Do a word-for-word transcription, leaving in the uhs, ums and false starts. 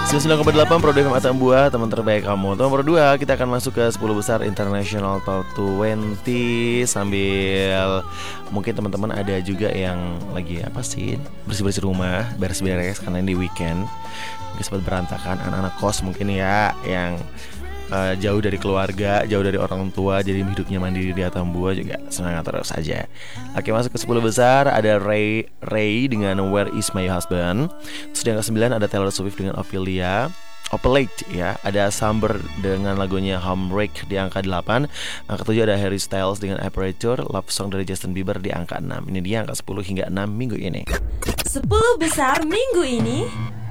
sembilan puluh sembilan koma delapan Pro F M Atambua, teman terbaik kamu. Nomor dua, kita akan masuk ke sepuluh besar International Top dua puluh. Sambil mungkin teman-teman ada juga yang lagi apa sih, bersih-bersih rumah, beres-beres karena ini weekend. Mungkin sempat berantakan, anak-anak kos mungkin ya, yang uh, jauh dari keluarga, jauh dari orang tua, jadi hidupnya mandiri di Atambua juga semangat terus aja. Oke, masuk ke sepuluh besar ada Ray Ray dengan Where Is My Husband. Terus di angka sembilan ada Taylor Swift dengan Ophelia Opelate ya. Ada Samber dengan lagunya Homewreck di angka delapan. Angka tujuh ada Harry Styles dengan Aperture. Love Song dari Justin Bieber di angka enam. Ini dia angka sepuluh hingga enam minggu ini. sepuluh besar minggu ini.